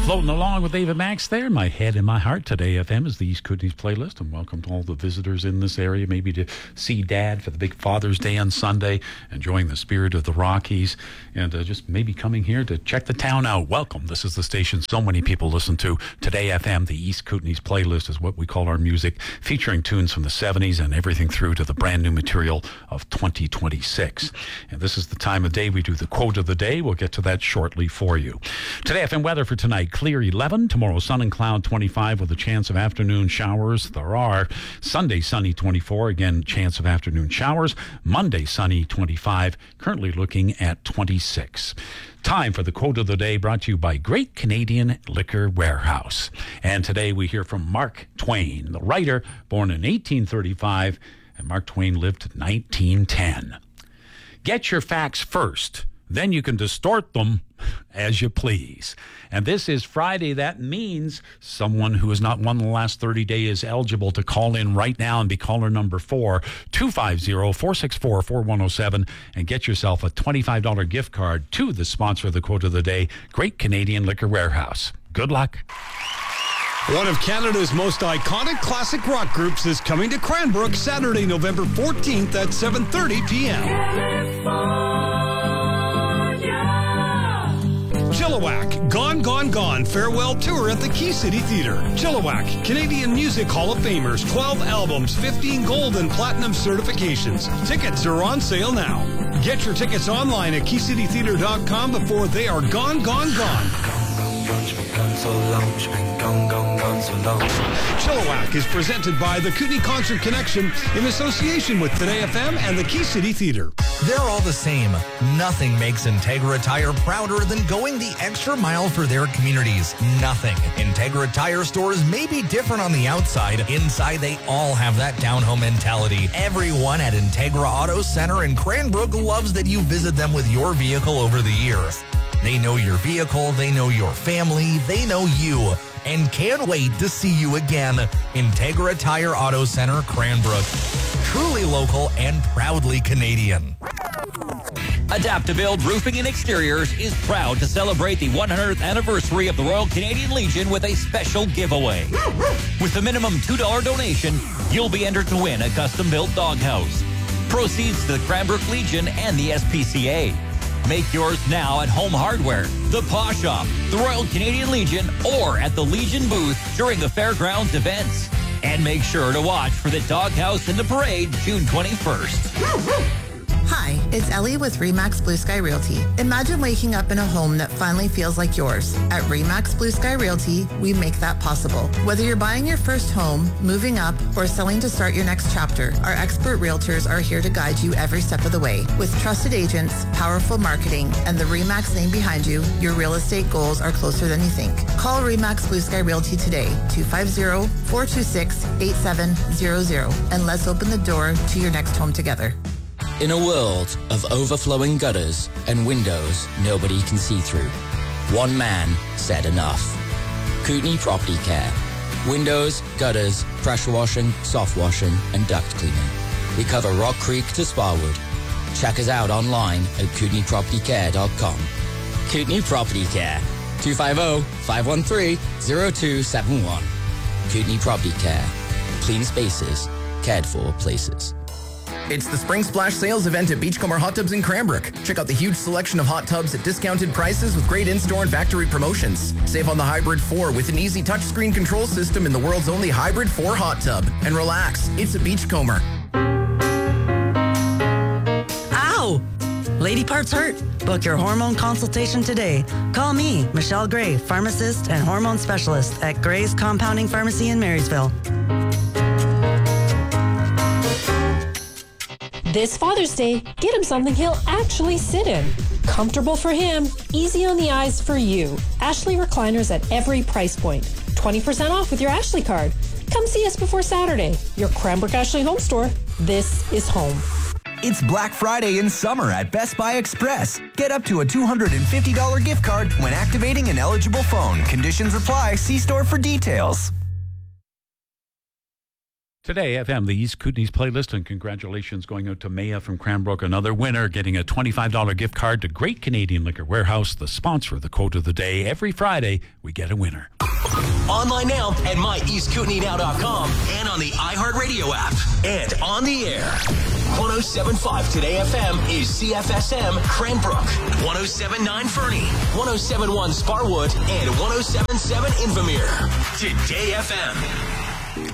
Floating along with David Max there. My head and my heart. Today FM is the East Kootenays playlist. And welcome to all the visitors in this area, maybe to see Dad for the big Father's Day on Sunday, enjoying the spirit of the Rockies, and just maybe coming here to check the town out. Welcome. This is the station so many people listen to. Today FM, the East Kootenays playlist, is what we call our music, featuring tunes from the 70s and everything through to the brand new material of 2026. And this is the time of day we do the quote of the day. We'll get to that shortly for you. Today FM weather for tonight, clear 11. Tomorrow, sun and cloud 25 with a chance of afternoon showers. There are. Sunday, sunny 24. Again, chance of afternoon showers. Monday, sunny 25. Currently looking at 26. Time for the quote of the day, brought to you by Great Canadian Liquor Warehouse. And today we hear from Mark Twain, the writer, born in 1835, and Mark Twain lived to 1910. Get your facts first, then you can distort them as you please. And this is Friday. That means someone who has not won the last 30 days is eligible to call in right now and be caller number 4, 250-464-4107, and get yourself a $25 gift card to the sponsor of the quote of the day, Great Canadian Liquor Warehouse. Good luck. One of Canada's most iconic classic rock groups is coming to Cranbrook Saturday, November 14th at 7:30 p.m. Chilliwack, Gone, Gone, Gone, farewell tour at the Key City Theatre. Chilliwack, Canadian Music Hall of Famers, 12 albums, 15 gold and platinum certifications. Tickets are on sale now. Get your tickets online at keycitytheatre.com before they are gone, gone, gone. Chilliwack is presented by the Kootenay Concert Connection in association with Today FM and the Key City Theatre. They're all the same. Nothing makes Integra Tire prouder than going the extra mile for their communities. Nothing. Integra Tire stores may be different on the outside. Inside, they all have that down-home mentality. Everyone at Integra Auto Center in Cranbrook loves that you visit them with your vehicle over the years. They know your vehicle, they know your family, they know you, and can't wait to see you again. Integra Tire Auto Center, Cranbrook. Truly local and proudly Canadian. Adaptabuild Roofing and Exteriors is proud to celebrate the 100th anniversary of the Royal Canadian Legion with a special giveaway. With a minimum $2 donation, you'll be entered to win a custom-built doghouse. Proceeds to the Cranbrook Legion and the SPCA. Make yours now at Home Hardware, the Paw Shop, the Royal Canadian Legion, or at the Legion booth during the Fairgrounds events. And make sure to watch for the Doghouse in the Parade June 21st. Hi, it's Ellie with RE/MAX Blue Sky Realty. Imagine waking up in a home that finally feels like yours. At RE/MAX Blue Sky Realty, we make that possible. Whether you're buying your first home, moving up, or selling to start your next chapter, our expert realtors are here to guide you every step of the way. With trusted agents, powerful marketing, and the RE/MAX name behind you, your real estate goals are closer than you think. Call RE/MAX Blue Sky Realty today, 250-426-8700, and let's open the door to your next home together. In a world of overflowing gutters and windows nobody can see through, one man said enough. Kootenay Property Care. Windows, gutters, pressure washing, soft washing, and duct cleaning. We cover Rock Creek to Sparwood. Check us out online at KootenayPropertyCare.com. Kootenay Property Care. 250-513-0271. Kootenay Property Care. Clean spaces, cared for places. It's the Spring Splash Sales event at Beachcomber Hot Tubs in Cranbrook. Check out the huge selection of hot tubs at discounted prices with great in-store and factory promotions. Save on the Hybrid 4 with an easy touchscreen control system in the world's only Hybrid 4 hot tub. And relax, it's a Beachcomber. Ow! Lady parts hurt? Book your hormone consultation today. Call me, Michelle Gray, pharmacist and hormone specialist at Gray's Compounding Pharmacy in Marysville. This Father's Day, get him something he'll actually sit in. Comfortable for him, easy on the eyes for you. Ashley recliners at every price point. 20% off with your Ashley card. Come see us before Saturday. Your Cranbrook Ashley Home Store. This is home. It's Black Friday in summer at Best Buy Express. Get up to a $250 gift card when activating an eligible phone. Conditions apply. See store for details. Today, FM, the East Kootenays playlist, and congratulations going out to Maya from Cranbrook, another winner, getting a $25 gift card to Great Canadian Liquor Warehouse, the sponsor of the quote of the day. Every Friday, we get a winner. Online now at myEastKootenayNow.com and on the iHeartRadio app and on the air. 107.5 Today FM is CFSM Cranbrook, 107.9 Fernie, 107.1 Sparwood, and 107.7 Invermere. Today FM.